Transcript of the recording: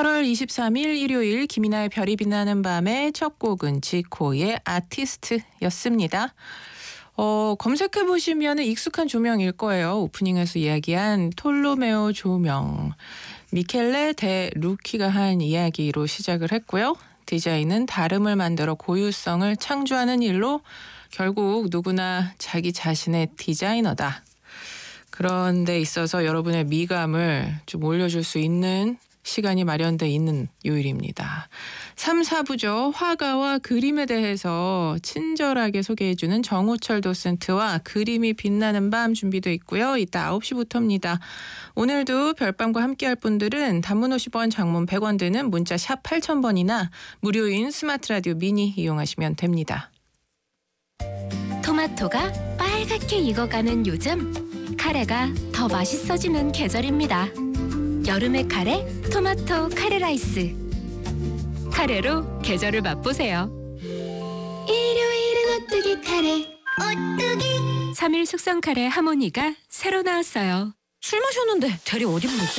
8월 23일 일요일 김이나의 별이 빛나는 밤의 첫 곡은 지코의 아티스트였습니다. 검색해보시면 익숙한 조명일 거예요. 오프닝에서 이야기한 톨로메오 조명. 미켈레 데 루키가 한 이야기로 시작을 했고요. 디자인은 다름을 만들어 고유성을 창조하는 일로 결국 누구나 자기 자신의 디자이너다. 그런 데 있어서 여러분의 미감을 좀 올려줄 수 있는 시간이 마련돼 있는 요일입니다. 3, 4부죠. 화가와 그림에 대해서 친절하게 소개해주는 정우철 도슨트와 그림이 빛나는 밤 준비되어 있고요. 이따 9시부터입니다. 오늘도 별밤과 함께할 분들은 단문 50원, 장문 100원 드는 문자 샵 8000번이나 무료인 스마트 라디오 미니 이용하시면 됩니다. 토마토가 빨갛게 익어가는 요즘, 카레가 더 맛있어지는 계절입니다. 여름의 카레, 토마토 카레 라이스. 카레로 계절을 맛보세요. 일요일은 오뚜기 카레, 오뚜기. 3일 숙성 카레 하모니가 새로 나왔어요. 술 마셨는데 대리 어디 부르지?